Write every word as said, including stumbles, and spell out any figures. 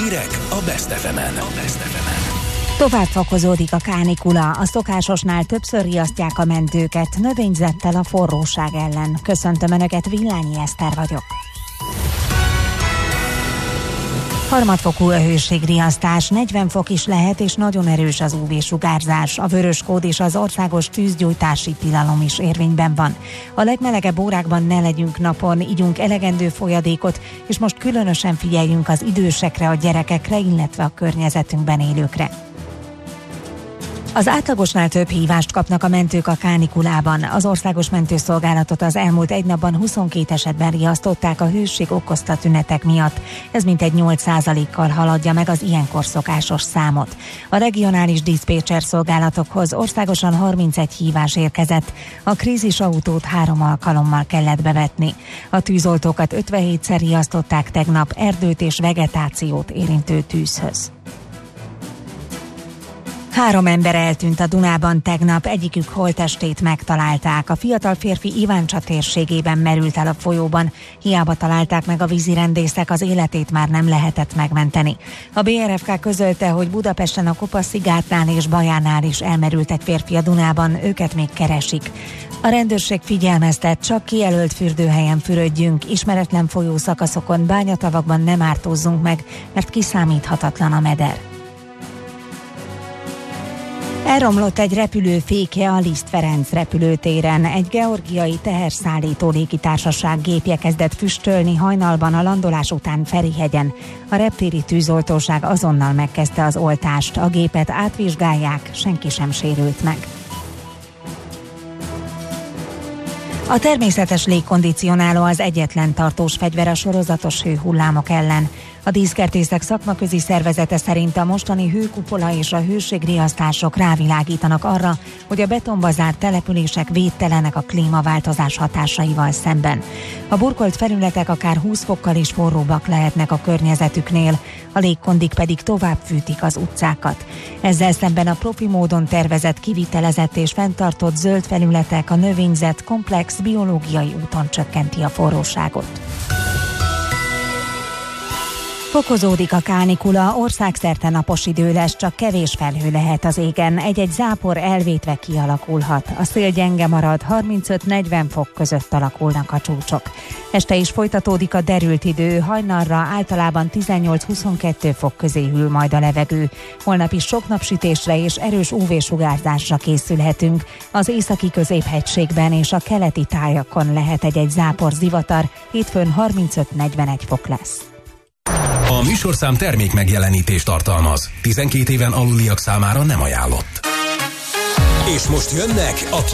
Hírek a Best ef emen. A Best ef emen. Tovább fokozódik a kánikula, a szokásosnál többször riasztják a mentőket, növényzettel a forróság ellen. Köszöntöm Önöket, Villányi Eszter vagyok. Harmadfokú a hőségriasztás, negyven fok is lehet, és nagyon erős az ú vé-sugárzás. A vörös kód és az országos tűzgyújtási tilalom is érvényben van. A legmelegebb órákban ne legyünk napon, igyunk elegendő folyadékot, és most különösen figyeljünk az idősekre, a gyerekekre, illetve a környezetünkben élőkre. Az átlagosnál több hívást kapnak a mentők a kánikulában. Az Országos Mentőszolgálatot az elmúlt egy napban huszonkét esetben riasztották a hőség okozta tünetek miatt. Ez mintegy nyolc százalékkal haladja meg az ilyenkor szokásos számot. A regionális diszpécser szolgálatokhoz országosan harmincegy hívás érkezett. A krízisautót három alkalommal kellett bevetni. A tűzoltókat ötvenhétszer riasztották tegnap erdőt és vegetációt érintő tűzhöz. Három ember eltűnt a Dunában tegnap, egyikük holttestét megtalálták. A fiatal férfi Iváncsa térségében merült el a folyóban. Hiába találták meg a vízirendészek, az életét már nem lehetett megmenteni. A bé er ef ká közölte, hogy Budapesten a Kopaszigátnál és Bajánál is elmerült egy férfi a Dunában, őket még keresik. A rendőrség figyelmeztet, csak kijelölt fürdőhelyen fürödjünk, ismeretlen folyószakaszokon, bányatavakban nem ártózzunk meg, mert kiszámíthatatlan a meder. Elromlott egy repülőféke a Liszt Ferenc repülőtéren. Egy georgiai teherszállító légitársaság gépje kezdett füstölni hajnalban a landolás után Ferihegyen. A reptéri tűzoltóság azonnal megkezdte az oltást. A gépet átvizsgálják, senki sem sérült meg. A természetes légkondicionáló az egyetlen tartós fegyver a sorozatos hőhullámok ellen. A díszkertészek szakmaközi szervezete szerint a mostani hőkupola és a hőségriasztások rávilágítanak arra, hogy a betonba zárt települések védtelenek a klímaváltozás hatásaival szemben. A burkolt felületek akár húsz fokkal is forróbbak lehetnek a környezetüknél, a légkondik pedig tovább fűtik az utcákat. Ezzel szemben a profi módon tervezett, kivitelezett és fenntartott zöld felületek, a növényzet komplex biológiai úton csökkenti a forróságot. Fokozódik a kánikula, országszerte napos idő lesz, csak kevés felhő lehet az égen, egy-egy zápor elvétve kialakulhat. A szél gyenge marad, harmincöt-negyven fok között alakulnak a csúcsok. Este is folytatódik a derült idő, hajnalra általában tizennyolc-huszonkettő fok közé hűl majd a levegő. Holnap is sok napsütésre és erős ú vé-sugárzásra készülhetünk. Az északi középhegységben és a keleti tájakon lehet egy-egy zápor zivatar, hétfőn harmincöt-negyvenegy fok lesz. A műsorszám termék megjelenítést tartalmaz. tizenkét éven aluliak számára nem ajánlott. És most jönnek a